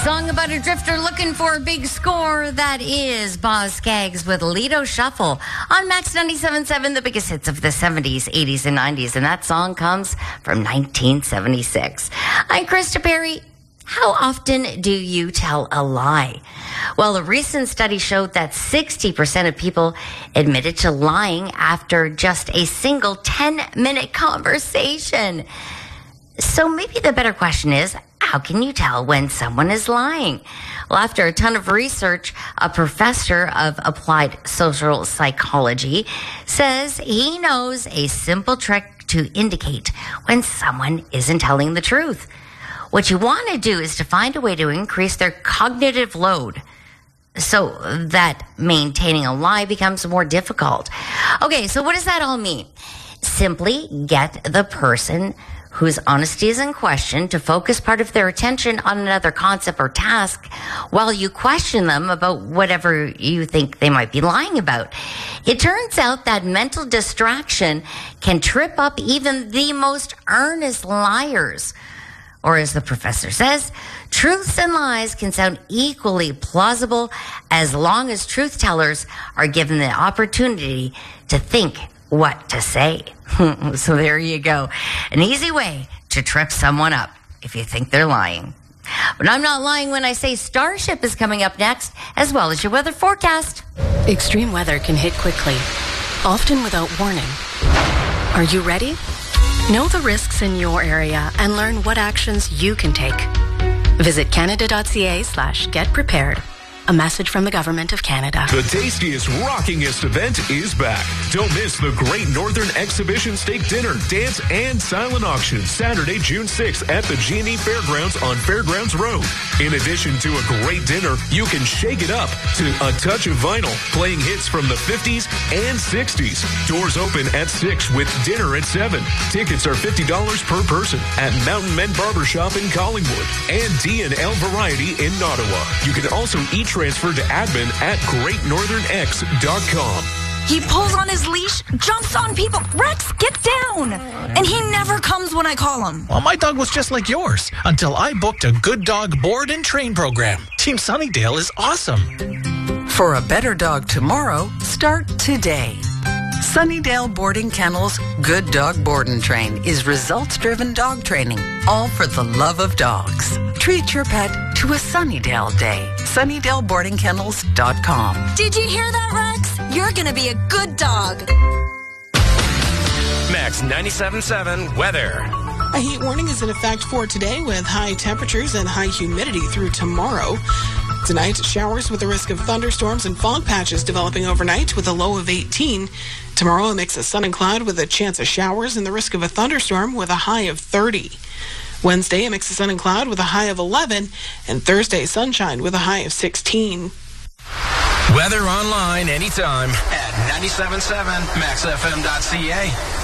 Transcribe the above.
Song about a drifter looking for a big score. That is Boz Scaggs with Lido Shuffle on Max 97.7, the biggest hits of the 70s, 80s, and 90s. And that song comes from 1976. I'm Krista Perry. How often do you tell a lie? Well, a recent study showed that 60% of people admitted to lying after just a single 10-minute conversation. So maybe the better question is, how can you tell when someone is lying? Well, after a ton of research, a professor of applied social psychology says he knows a simple trick to indicate when someone isn't telling the truth. What you want to do is to find a way to increase their cognitive load so that maintaining a lie becomes more difficult. Okay, so what does that all mean? Simply get the person whose honesty is in question to focus part of their attention on another concept or task while you question them about whatever you think they might be lying about. It turns out that mental distraction can trip up even the most earnest liars. Or as the professor says, truths and lies can sound equally plausible as long as truth tellers are given the opportunity to think what to say. So there you go. An easy way to trip someone up if you think they're lying. But I'm not lying when I say Starship is coming up next, as well as your weather forecast. Extreme weather can hit quickly, often without warning. Are you ready? Know the risks in your area and learn what actions you can take. Visit canada.ca/getprepared. A message from the Government of Canada. The tastiest, rockingest event is back. Don't miss the Great Northern Exhibition Steak Dinner, Dance, and Silent Auction, Saturday, June 6th at the G&E Fairgrounds on Fairgrounds Road. In addition to a great dinner, you can shake it up to A Touch of Vinyl, playing hits from the 50s and 60s. Doors open at 6 with dinner at 7. Tickets are $50 per person at Mountain Men Barbershop in Collingwood and D&L Variety in Ottawa. You can also transfer to admin at greatnorthernx.com. He pulls on his leash, jumps on people. Rex, get down! And he never comes when I call him. Well, my dog was just like yours until I booked a Good Dog board and train program. Team Sunnydale is awesome. For a better dog tomorrow, start today. Sunnydale Boarding Kennels Good Dog Board and Train is results-driven dog training, all for the love of dogs. Treat your pet to a Sunnydale day. SunnydaleBoardingKennels.com. Did you hear that, Rex? You're going to be a good dog. Max 97.7 weather. A heat warning is in effect for today with high temperatures and high humidity through tomorrow. Tonight, showers with a risk of thunderstorms and fog patches developing overnight with a low of 18. Tomorrow, a mix of sun and cloud with a chance of showers and the risk of a thunderstorm with a high of 30. Wednesday, a mix of sun and cloud with a high of 11. And Thursday, sunshine with a high of 16. Weather online anytime at 97.7 maxfm.ca.